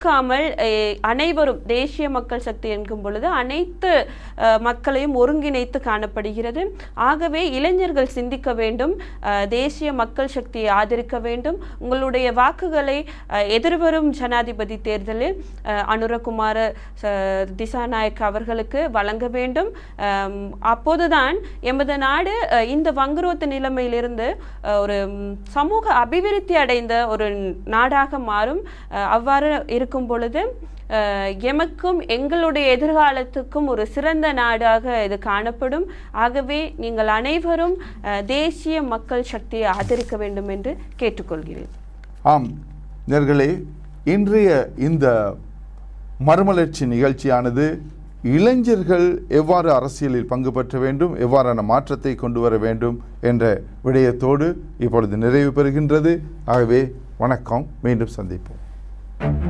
காமல் அனைவரும் தேசிய மக்கள் சக்தி என்கும் பொழுது அனைத்து மக்களையும் ஒருங்கிணைத்து காணப்படுகிறது. ஆகவே இளைஞர்கள் சிந்திக்க வேண்டும், தேசிய மக்கள் சக்தியை ஆதரிக்க வேண்டும். உங்களுடைய வாக்குகளை எதிர்வரும் ஜனாதிபதி தேர்தலில் அனுரகுமார திசாநாயக் அவர்களுக்கு வழங்க வேண்டும். அப்போதுதான் எமது நாடு இந்த வங்குரோத்து நிலைமையிலிருந்து ஒரு சமூக அபிவிருத்தி அடைந்த ஒரு நாடாக மாறும். அவ்வாறு இருக்கும் பொழுது எமக்கும் எங்களுடைய எதிர்காலத்துக்கும் ஒரு சிறந்த நாடாக இது காணப்படும். ஆகவே நீங்கள் அனைவரும் தேசிய மக்கள் சக்தியை ஆதரிக்க வேண்டும் என்று கேட்டுக்கொள்கிறேன். ஆம் நேயர்களே, இன்றைய இந்த மறுமலர்ச்சி நிகழ்ச்சியானது இளைஞர்கள் எவ்வாறு அரசியலில் பங்கு பெற்ற வேண்டும், எவ்வாறான மாற்றத்தை கொண்டு வர வேண்டும் என்ற விடயத்தோடு இப்பொழுது நிறைவு பெறுகின்றது. ஆகவே வணக்கம், மீண்டும் சந்திப்போம்.